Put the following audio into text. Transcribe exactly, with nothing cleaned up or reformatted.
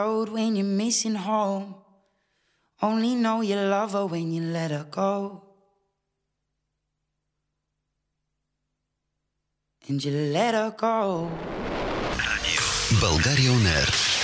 Road when you're missing home. Only know you love her when you let her go. And you let her go. Bulgaria On Air.